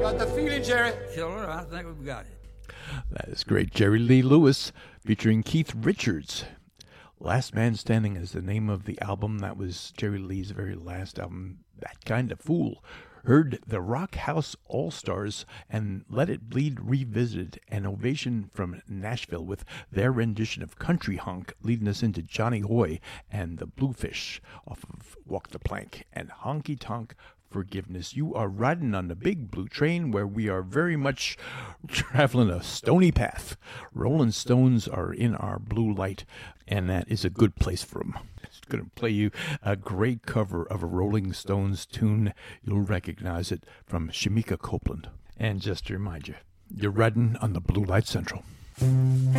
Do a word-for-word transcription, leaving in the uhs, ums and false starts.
Got the feeling, Jerry? Killer, I think we've got it. That is great. Jerry Lee Lewis featuring Keith Richards. Last Man Standing is the name of the album. That was Jerry Lee's very last album, That Kind of Fool. Heard the Rock House All-Stars and Let It Bleed revisited, an ovation from Nashville with their rendition of Country Hunk, leading us into Johnny Hoy and the Bluefish off of Walk the Plank and Honky Tonk Forgiveness. You are riding on the big blue train where we are very much traveling a stony path. Rolling Stones are in our blue light, and that is a good place for them. It's going to play you a great cover of a Rolling Stones tune. You'll recognize it from Shamika Copeland. And just to remind you, you're riding on the Blue Light Central.